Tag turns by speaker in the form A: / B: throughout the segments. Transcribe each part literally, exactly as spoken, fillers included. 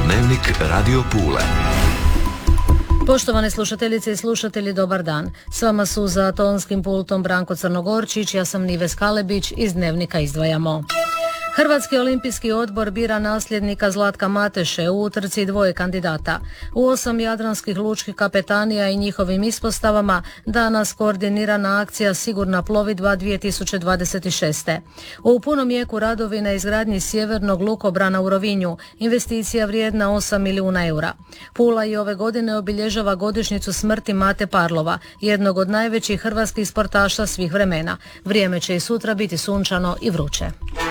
A: Dnevnik Radio Pule.
B: Poštovane slušateljice i slušatelji, dobar dan. S vama su za tonskim pultom Branko Crnogorčić, ja sam Nives Kalebić, iz Dnevnika izdvajamo. Hrvatski olimpijski odbor bira nasljednika Zlatka Mateše u utrci dvoje kandidata. U osam jadranskih lučkih kapetanija i njihovim ispostavama danas koordinirana akcija Sigurna plovidba dvije tisuće dvadeset šest. U punom jeku radovi na izgradnji sjevernog lukobrana u Rovinju, investicija vrijedna osam milijuna eura. Pula i ove godine obilježava godišnjicu smrti Mate Parlova, jednog od najvećih hrvatskih sportaša svih vremena. Vrijeme će i sutra biti sunčano i vruće.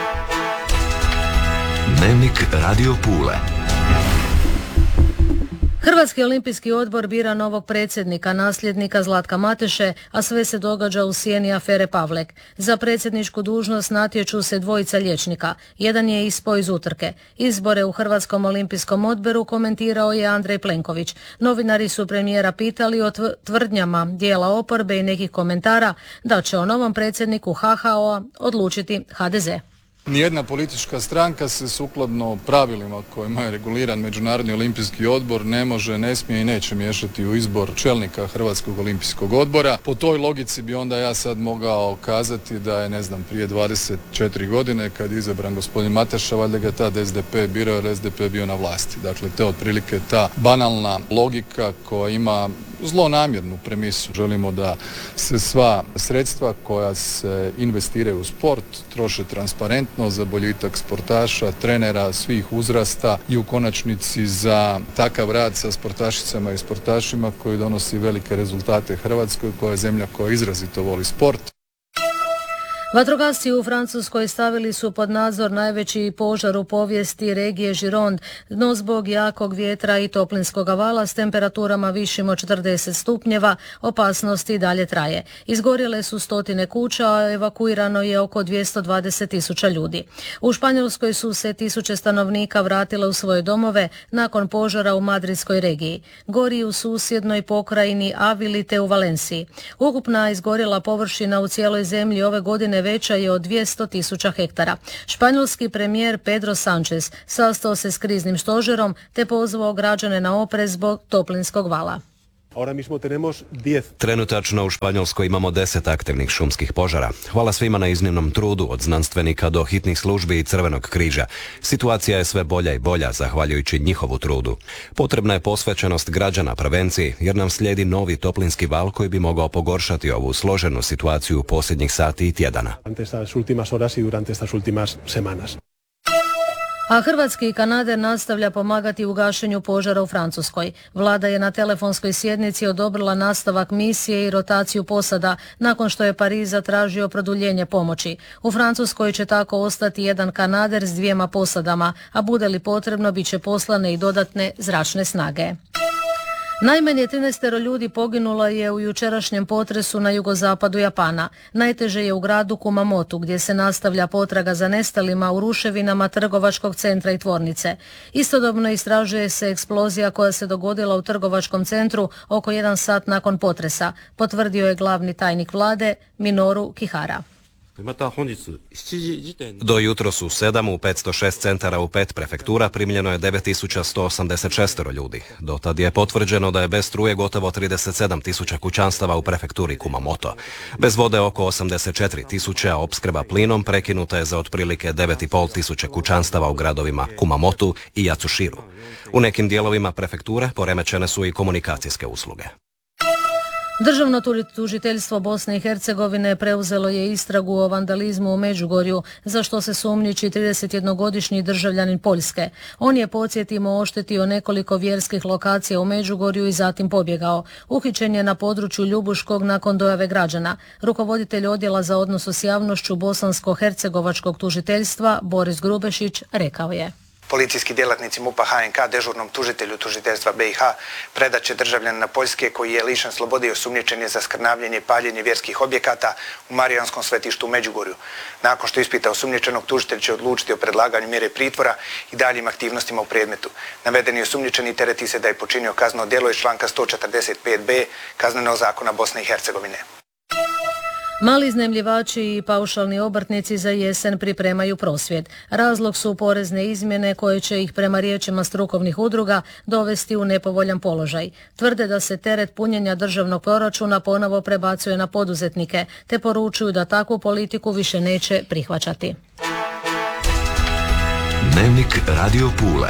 A: Dnevnik Radio Pule.
B: Hrvatski olimpijski odbor bira novog predsjednika, nasljednika Zlatka Mateše, a sve se događa u sjeni afere Pavlek. Za predsjedničku dužnost natječu se dvojica liječnika. Jedan je ispao iz utrke. Izbore u Hrvatskom olimpijskom odboru komentirao je Andrej Plenković. Novinari su premijera pitali o tvrdnjama dijela oporbe i nekih komentara da će o novom predsjedniku ha ha o-a odlučiti ha de ze.
C: Nijedna politička stranka se sukladno pravilima kojima je reguliran Međunarodni olimpijski odbor ne može, ne smije i neće miješati u izbor čelnika Hrvatskog olimpijskog odbora. Po toj logici bi onda ja sad mogao kazati da je, ne znam, prije dvadeset četiri godine kad je izabran gospodin Mateša, valjda ga tad es de pe birao jer es de pe bio na vlasti. Dakle, te otprilike ta banalna logika koja ima zlonamjernu premisu. Želimo da se sva sredstva koja se investiraju u sport troše transparentno za boljitak sportaša, trenera, svih uzrasta i u konačnici za takav rad sa sportašicama i sportašima koji donosi velike rezultate Hrvatskoj, koja je zemlja koja izrazito voli sport.
B: Vatrogasci u Francuskoj stavili su pod nadzor najveći požar u povijesti regije Gironde, no zbog jakog vjetra i toplinskog vala s temperaturama višim od četrdeset stupnjeva opasnost i dalje traje. Izgorjele su stotine kuća, a evakuirano je oko dvjesto dvadeset tisuća ljudi. U Španjolskoj su se tisuće stanovnika vratile u svoje domove nakon požara u madridskoj regiji. Gori u susjednoj pokrajini Avili te u Valenciji. Ukupna izgorjela površina u cijeloj zemlji ove godine veća je od dvjesto tisuća hektara. Španjolski premijer Pedro Sánchez sastao se s kriznim stožerom te pozvao građane na oprez zbog toplinskog vala.
D: Trenutačno u Španjolskoj imamo deset aktivnih šumskih požara. Hvala svima na iznimnom trudu, od znanstvenika do hitnih službi i Crvenog križa. Situacija je sve bolja i bolja zahvaljujući njihovu trudu. Potrebna je posvećenost građana prevenciji jer nam slijedi novi toplinski val koji bi mogao pogoršati ovu složenu situaciju posljednjih sati i tjedana.
B: A hrvatski kanader nastavlja pomagati u gašenju požara u Francuskoj. Vlada je na telefonskoj sjednici odobrila nastavak misije i rotaciju posada nakon što je Pariz zatražio produljenje pomoći. U Francuskoj će tako ostati jedan kanader s dvijema posadama, a bude li potrebno bit će poslane i dodatne zračne snage. Najmanje trinaest ljudi poginulo je u jučerašnjem potresu na jugozapadu Japana. Najteže je u gradu Kumamotu, gdje se nastavlja potraga za nestalima u ruševinama trgovačkog centra i tvornice. Istodobno istražuje se eksplozija koja se dogodila u trgovačkom centru oko jedan sat nakon potresa, potvrdio je glavni tajnik vlade Minoru Kihara.
D: Do jutros u sedam u petsto šest centara u pet prefektura primljeno je devet tisuća sto osamdeset šest ljudi. Do tad je potvrđeno da je bez struje gotovo trideset sedam tisuća kućanstava u prefekturi Kumamoto. Bez vode oko osamdeset četiri tisuće, a opskrba plinom prekinuta je za otprilike devet i pol tisuća kućanstava u gradovima Kumamotu i Yatsushiro. U nekim dijelovima prefekture poremećene su i komunikacijske usluge.
B: Državno tužiteljstvo Bosne i Hercegovine preuzelo je istragu o vandalizmu u Međugorju, za što se sumnjiči tridesetjednogodišnji državljanin Poljske. On je, podsjetimo, oštetio nekoliko vjerskih lokacija u Međugorju i zatim pobjegao. Uhićen je na području Ljubuškog nakon dojave građana. Rukovoditelj odjela za odnos s javnošću Bosansko-hercegovačkog tužiteljstva Boris Grubešić rekao je:
E: Policijski djelatnici MUP-a ha en ka dežurnom tužitelju tužiteljstva be i ha predat će državljanina Poljske koji je lišen slobode i osumnjičen je za skrnavljenje i paljenje vjerskih objekata u Marijanskom svetištu u Međugorju. Nakon što ispita osumnjičenog, tužitelj će odlučiti o predlaganju mjere pritvora i daljim aktivnostima u predmetu. Navedeni osumnjičeni tereti se da je počinio kazneno djelo iz članka sto četrdeset pet be Kaznenog zakona Bosne i Hercegovine.
B: Mali iznajmljivači i paušalni obrtnici za jesen pripremaju prosvjed. Razlog su porezne izmjene koje će ih prema riječima strukovnih udruga dovesti u nepovoljan položaj. Tvrde da se teret punjenja državnog proračuna ponovo prebacuje na poduzetnike, te poručuju da takvu politiku više neće prihvaćati.
A: Dnevnik Radio Pule.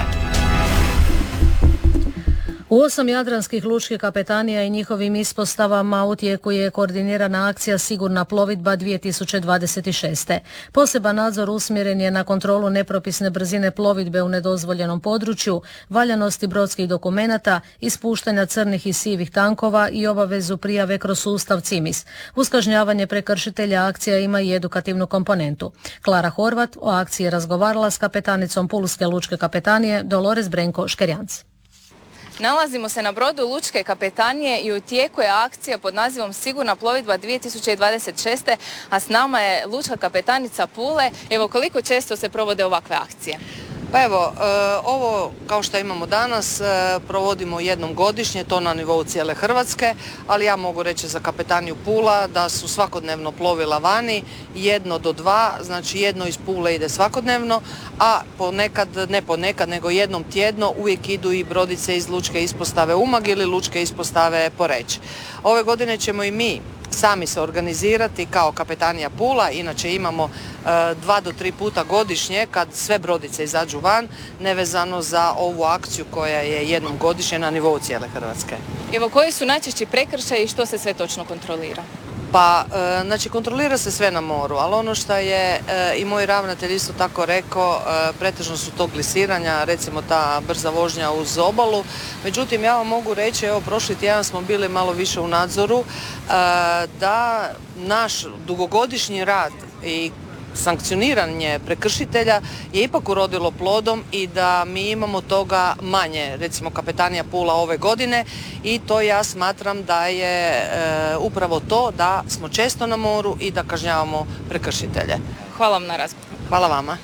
B: U osam jadranskih lučkih kapetanija i njihovim ispostavama u tijeku je koordinirana akcija Sigurna plovidba dvije tisuće dvadeset šest. Poseban nadzor usmjeren je na kontrolu nepropisne brzine plovidbe u nedozvoljenom području, valjanosti brodskih dokumenata, ispuštanja crnih i sivih tankova i obavezu prijave kroz sustav C I M I S. Uz kažnjavanje prekršitelja akcija ima i edukativnu komponentu. Klara Horvat o akciji je razgovarala s kapetanicom Pulske lučke kapetanije Dolores Brenko Škerjanc.
F: Nalazimo se na brodu Lučke kapetanije i u tijeku je akcija pod nazivom Sigurna plovidba dvije tisuće dvadeset šest. a s nama je lučka kapetanica Pule. Evo, koliko često se provode ovakve akcije?
G: Pa evo, ovo kao što imamo danas provodimo jednom godišnje, to na nivou cijele Hrvatske, ali ja mogu reći za kapetaniju Pula da su svakodnevno plovila vani, jedno do dva, znači jedno iz Pule ide svakodnevno, a ponekad, ne ponekad, nego jednom tjedno uvijek idu i brodice iz lučke ispostave Umag ili lučke ispostave Poreč. Ove godine ćemo i mi sami se organizirati kao kapetanija Pula, inače imamo e, dva do tri puta godišnje kad sve brodice izađu van, nevezano za ovu akciju koja je jednom godišnje na nivou cijele Hrvatske.
F: Evo, koji su najčešći prekršaji i što se sve točno kontrolira?
G: Pa, e, znači kontrolira se sve na moru, ali ono što je e, i moj ravnatelj isto tako rekao, e, pretežno su to glisiranja, recimo ta brza vožnja uz obalu. Međutim, ja vam mogu reći, evo prošli tjedan smo bili malo više u nadzoru, e, da naš dugogodišnji rad i sankcioniranje prekršitelja je ipak urodilo plodom i da mi imamo toga manje, recimo kapetanija Pula ove godine, i to ja smatram da je e, upravo to da smo često na moru i da kažnjavamo prekršitelje.
F: Hvala vam na razgovoru.
G: Hvala vama.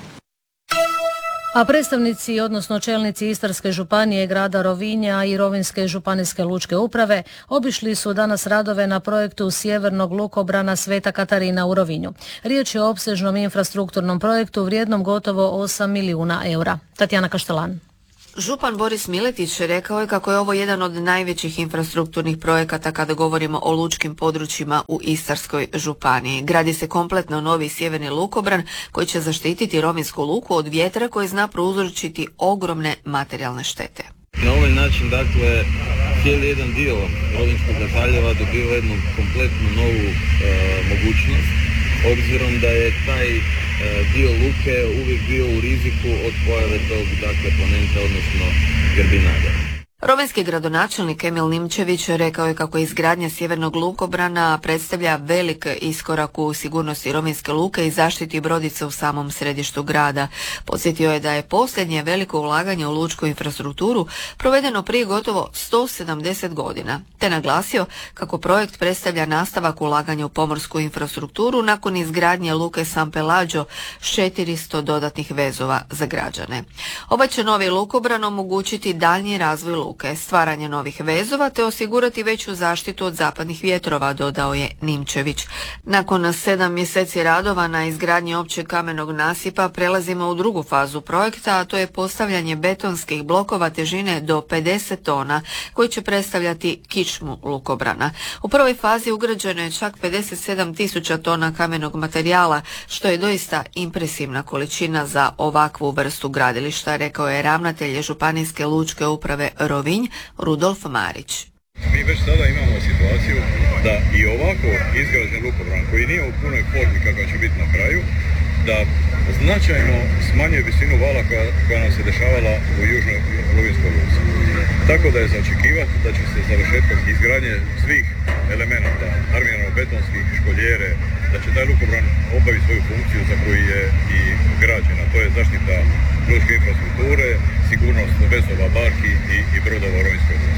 B: A predstavnici, odnosno čelnici Istarske županije, grada Rovinja i Rovinjske županijske lučke uprave obišli su danas radove na projektu sjevernog lukobrana Sveta Katarina u Rovinju. Riječ je o opsežnom infrastrukturnom projektu vrijednom gotovo osam milijuna eura. Tatjana Kaštelan.
H: Župan Boris Miletić rekao je kako je ovo jedan od najvećih infrastrukturnih projekata kada govorimo o lučkim područjima u Istarskoj županiji. Gradi se kompletno novi sjeverni lukobran koji će zaštititi Rovinjsku luku od vjetra koji zna prouzročiti ogromne materijalne štete.
I: Na ovaj način, dakle, cijeli jedan dio Rovinjskog zaljeva dobiva jednu kompletnu novu e, mogućnost, obzirom da je taj e, dio luke uvijek bio u riziku od pojave tog, dakle, planenta, odnosno grbinada.
H: Rovinjski gradonačelnik Emil Nimčević rekao je kako izgradnja sjevernog lukobrana predstavlja velik iskorak u sigurnosti Rovinjske luke i zaštiti brodica u samom središtu grada. Podsjetio je da je posljednje veliko ulaganje u lučku infrastrukturu provedeno prije gotovo sto sedamdeset godina, te naglasio kako projekt predstavlja nastavak ulaganja u pomorsku infrastrukturu nakon izgradnje luke San Pelagio s četiristo dodatnih vezova za građane. Ovaj će novi lukobran omogućiti daljnji razvoj luke, stvaranje novih vezova te osigurati veću zaštitu od zapadnih vjetrova, dodao je Nimčević. Nakon sedam mjeseci radova na izgradnji općeg kamenog nasipa prelazimo u drugu fazu projekta, a to je postavljanje betonskih blokova težine do pedeset tona koji će predstavljati kičmu lukobrana. U prvoj fazi ugrađeno je čak pedeset sedam tisuća tona kamenog materijala, što je doista impresivna količina za ovakvu vrstu gradilišta, rekao je ravnatelj Županijske lučke uprave Rovinj Rudolf Marić.
I: Mi već sada imamo situaciju da i ovako izgrađen lukobran koji nije u punoj formi kakva će biti na kraju, da značajno smanjuje visinu vala koja, koja nam se dešavala u južnoj Rovinjskoj luci. Tako da je za očekivati da će se završetak izgradnje svih elemenata, armirano-betonskih, školjere, da će taj lukobran obaviti svoju funkciju za koju je i građena. To je zaštita lučke infrastrukture, sigurnost vezova barki i, i brodova u Rovinjskoj luci.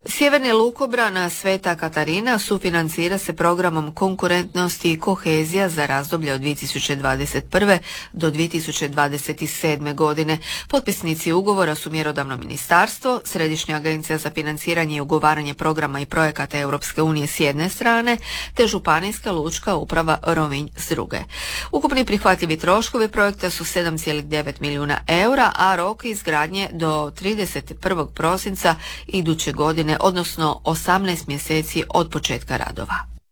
H: Sjeverni lukobran Sveta Katarina sufinancira se programom konkurentnosti i kohezija za razdoblje od dvije tisuće dvadeset prve do dvije tisuće dvadeset sedme godine. Potpisnici ugovora su mjerodavno ministarstvo, Središnja agencija za financiranje i ugovaranje programa i projekata Europske unije s jedne strane, te Županijska lučka uprava Rovinj s druge. Ukupni prihvatljivi troškovi projekta su sedam zarez devet milijuna eura, a rok izgradnje do trideset prvog prosinca iduće godine, odnosno osamnaest mjeseci od početka radova.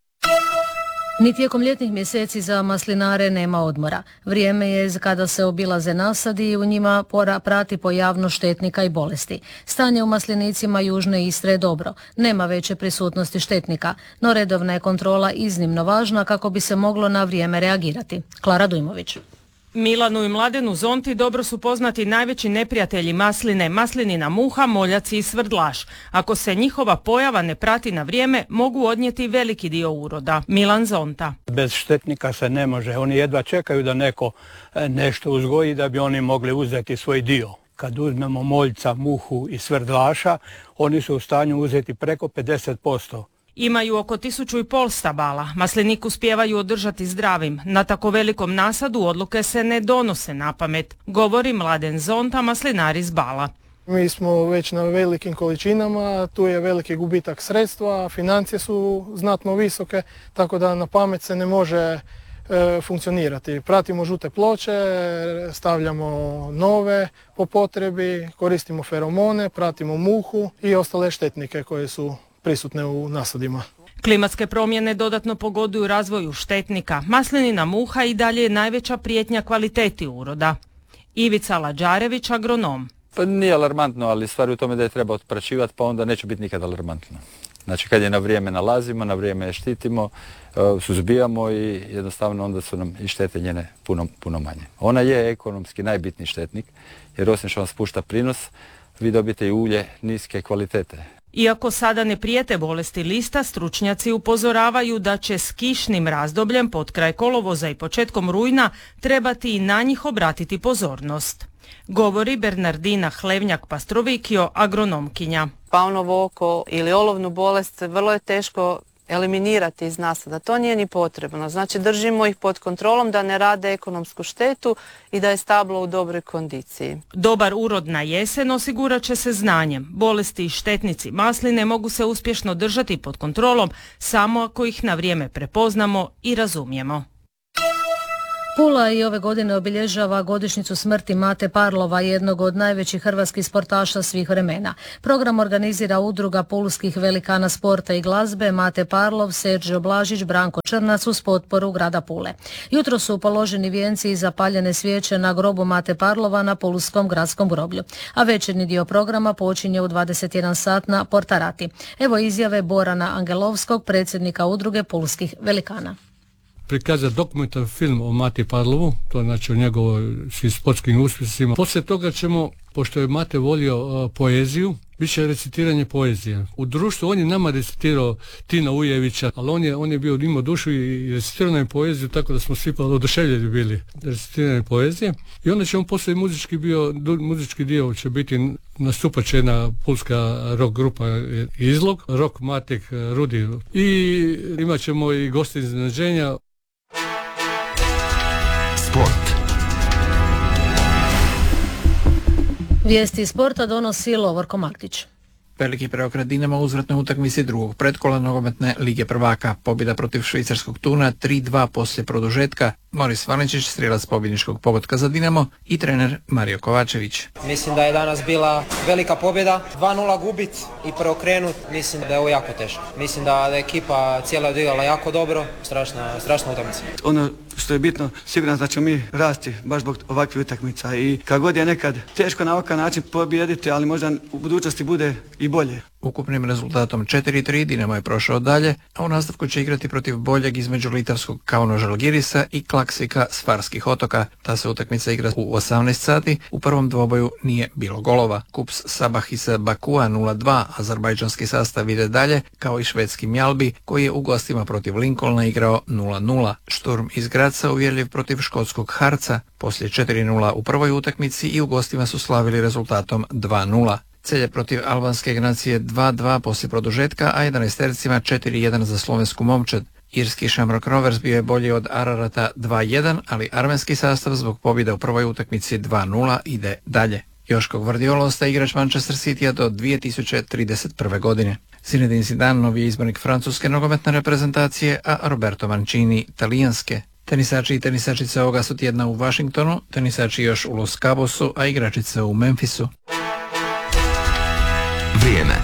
B: Ni tijekom ljetnih mjeseci za maslinare nema odmora. Vrijeme je kada se obilaze nasadi i u njima pora prati pojavnost štetnika i bolesti. Stanje u maslinicima Južne Istre je dobro. Nema veće prisutnosti štetnika, no redovna je kontrola iznimno važna kako bi se moglo na vrijeme reagirati. Klara Dujmović.
J: Milanu i Mladenu Zonti dobro su poznati najveći neprijatelji masline, maslinina muha, moljaci i svrdlaš. Ako se njihova pojava ne prati na vrijeme, mogu odnijeti veliki dio uroda. Milan Zonta.
K: Bez štetnika se ne može. Oni jedva čekaju da neko nešto uzgoji da bi oni mogli uzeti svoj dio. Kad uzmemo moljca, muhu i svrdlaša, oni su u stanju uzeti preko pedeset posto.
J: Imaju oko tisuću i pol stabala. Maslinik uspijevaju održati zdravim. Na tako velikom nasadu odluke se ne donose na pamet, govori Mladen Zonta, maslinar iz Bala.
L: Mi smo već na velikim količinama, tu je veliki gubitak sredstva, financije su znatno visoke, tako da na pamet se ne može e, funkcionirati. Pratimo žute ploče, stavljamo nove po potrebi, koristimo feromone, pratimo muhu i ostale štetnike koje su prisutne u nasadima.
J: Klimatske promjene dodatno pogoduju razvoju štetnika. Maslinina muha i dalje je najveća prijetnja kvaliteti uroda. Ivica Lađarević, agronom.
M: Pa nije alarmantno, ali stvar je u tome da je treba otpraćivati, pa onda neće biti nikad alarmantno. Znači kad je na vrijeme nalazimo, na vrijeme je štitimo, suzbijamo i jednostavno onda su nam i štete njene puno, puno manje. Ona je ekonomski najbitniji štetnik, jer osim što vam spušta prinos, vi dobijete i ulje niske kvalitete.
J: Iako sada ne prijete bolesti lista, stručnjaci upozoravaju da će s kišnim razdobljem pod kraj kolovoza i početkom rujna trebati i na njih obratiti pozornost. Govori Bernardina Hlevnjak-Pastrovikio, agronomkinja.
G: Paunovo oko ili olovnu bolest vrlo je teško eliminirati iz nasada. To nije ni potrebno. Znači držimo ih pod kontrolom da ne rade ekonomsku štetu i da je stablo u dobroj kondiciji.
J: Dobar urod na jesen osigurat će se znanjem. Bolesti i štetnici masline mogu se uspješno držati pod kontrolom samo ako ih na vrijeme prepoznamo i razumijemo.
B: Pula i ove godine obilježava godišnjicu smrti Mate Parlova, jednog od najvećih hrvatskih sportaša svih vremena. Program organizira udruga pulskih velikana sporta i glazbe Mate Parlov, Serđo Blažić, Branko Črnac uz potporu grada Pule. Jutro su položeni vijenci i zapaljene svijeće na grobu Mate Parlova na Pulskom gradskom groblju, a večernji dio programa počinje u dvadeset jedan sat na Portarati. Evo izjave Borana Angelovskog, predsjednika udruge pulskih velikana.
N: Prikazati dokumentarni film o Mati Parlovu, to znači o njegovim sportskim uspjesima. Poslije toga ćemo, pošto je Mate volio uh, poeziju, bit će recitiranje poezije. U društvu on je nama recitirao Tina Ujevića, ali on je, on je bio imao dušu i recitirao nam poeziju, tako da smo svi oduševljeni bili recitiranje poezije. I onda će on poslije muzički, bio, muzički dio će biti, nastupat će jedna pulska rock grupa Izlog, rock Matek Rudi. I imat ćemo i goste iznenađenja.
A: Sport.
B: Vijesti sporta donosi Lovorko Maktić.
O: Veliki preokret Dinama u uzvratnoj utakmici drugog pretkola nogometne Lige prvaka. Pobjeda protiv švicarskog Tuna tri dva poslije produžetka. Moris Vaničić, strijelac pobjedničkog pogotka za Dinamo, i trener Mario Kovačević.
P: Mislim da je danas bila velika pobjeda. dva nula gubit i preokrenut. Mislim da je ovo jako teško. Mislim da je ekipa cijela odigrala jako dobro. Strašna, strašna utakmica.
Q: Ono što je bitno, siguran da ćemo mi rasti baš zbog ovakvih utakmica. I kad god je nekad teško na ovakav način pobijediti, ali možda u budućnosti bude i bolje.
O: Ukupnim rezultatom četiri tri Dinamo je prošao dalje, a u nastavku će igrati protiv boljeg između litavskog Kauno Žalgirisa i Klaksika s Farskih otoka. Ta se utakmica igra u osamnaest sati, u prvom dvoboju nije bilo golova. Kups Sabah iz Bakua nula dva, azerbajdžanski sastav ide dalje, kao i švedski Mjalbi, koji je u gostima protiv Lincolna igrao nula nula. Šturm iz Graca uvjerljiv protiv škotskog Harca, poslije četiri nula u prvoj utakmici i u gostima su slavili rezultatom dva nula. Celje protiv albanske Ignacije dva dva poslije produžetka, a jedanaestercima četiri jedan za slovensku Momčad. Irski Shamrock Rovers bio je bolji od Ararata dva jedan, ali armenski sastav zbog pobjede u prvoj utakmici dva nula ide dalje. Joško Gvardiolo ostaje igrač Manchester Citya do dvije tisuće trideset prve. godine. Zinedine Zidane novi je izbornik francuske nogometne reprezentacije, a Roberto Mancini talijanske. Tenisači i tenisačice ovoga su tjedna u Washingtonu, tenisači još u Los Cabosu, a igračice u Memphisu.
A: Vrijeme.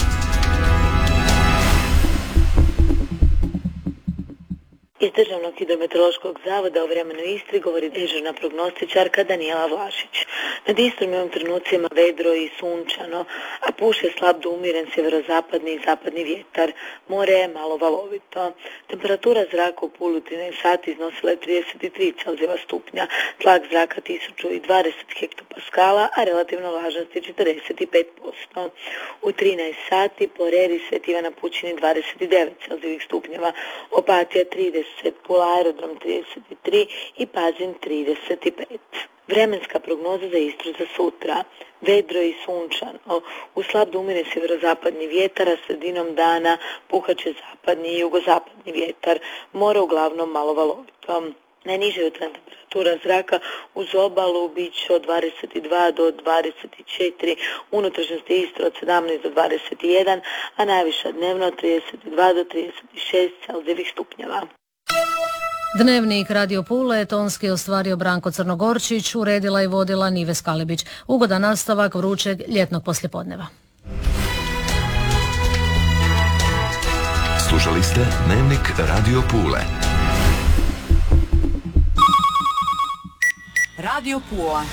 R: Iz Državnog hidrometeorološkog zavoda o vremenu Istri govori dežurna prognostičarka Danijela Vlašić. Nad Istrom je ovim trenucima vedro i sunčano, a puše slab do umiren sjeverozapadni i zapadni vjetar. More je malo valovito. Temperatura zraka u Puli u trinaest sati iznosila je trideset tri Celzijeva stupnja, tlak zraka tisuću dvadeset hektopaskala, a relativna vlažnost je četrdeset pet posto. U trinaest sati po Reri Sveti Ivan na Pučini dvadeset devet Celzijevih stupnjeva, Opatija trideset, Pula Aerodrom trideset tri i Pazin trideset pet. Vremenska prognoza za Istru za sutra. Vedro i sunčano. U slab do umjeren sjeverozapadni vjetar, a sredinom dana puhaće zapadni i jugozapadni vjetar. More uglavnom malo valovito. Najniža jutarnja temperatura zraka uz obalu bit će od dvadeset dva do dvadeset četiri, unutrašnjosti Istre od sedamnaest do dvadeset jedan, a najviša dnevno od trideset dva do trideset šest Celzijevih stupnjeva.
B: Dnevnik Radio Pule tonski ostvario Branko Crnogorčić, uredila i vodila Nives Kalebić. Ugodan nastavak vrućeg ljetnog poslijepodneva.
A: Slušali ste Dnevnik Radio Pule.
S: Radio Pula.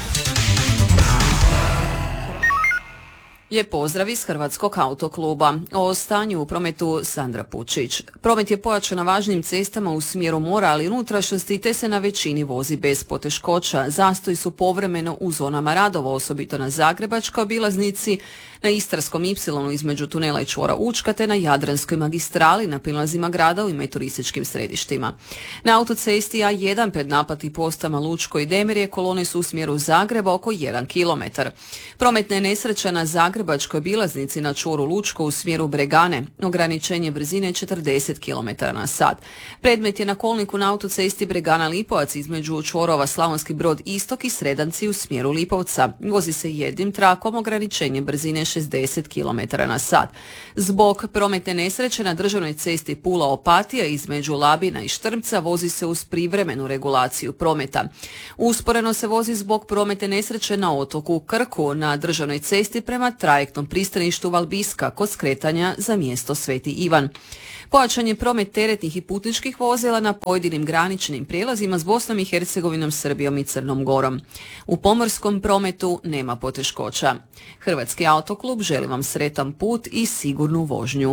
S: Lijep pozdrav iz Hrvatskog autokluba. O stanju u prometu Sandra Pučić. Promet je pojačan na važnim cestama u smjeru mora, ali i unutrašnjosti, te se na većini vozi bez poteškoća. Zastoji su povremeno u zonama radova, osobito na Zagrebačkoj obilaznici, na Istarskom ipsilonu između tunela i čvora Učka, te na Jadranskoj magistrali na prilazima gradovima i turističkim središtima. Na autocesti A jedan pred naplatnim postama Lučko i Demirje kolone su u smjeru Zagreba oko jedan kilometar. Prometna je nesreća na Zagrebačkoj obilaznici na čvoru Lučko u smjeru Bregane. Ograničenje brzine četrdeset kilometara na sat. Predmet je na kolniku na autocesti Bregana-Lipovac između čvorova Slavonski Brod Istok i Sredanci u smjeru Lipovca. Vozi se jednim trakom, ograničenje brzine šezdeset kilometara na sat. Zbog prometne nesreće na državnoj cesti Pula-Opatija između Labina i Štrmca vozi se uz privremenu regulaciju prometa. Usporeno se vozi zbog prometne nesreće na otoku Krku na državnoj cesti prema trajektnom pristaništu Valbiska kod skretanja za mjesto Sveti Ivan. Pojačan je promet teretnih i putničkih vozila na pojedinim graničnim prijelazima s Bosnom i Hercegovinom, Srbijom i Crnom Gorom. U pomorskom prometu nema poteškoća. Hrvatski autoklub želi vam sretan put i sigurnu vožnju.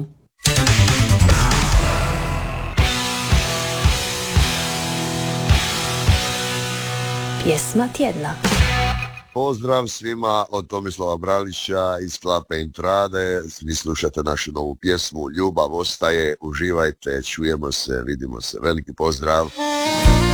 T: Pjesma tjedna.
U: Pozdrav svima od Tomislava Bralića iz Klape Intrade. Vi slušate našu novu pjesmu Ljubav ostaje. Uživajte, čujemo se, vidimo se. Veliki pozdrav.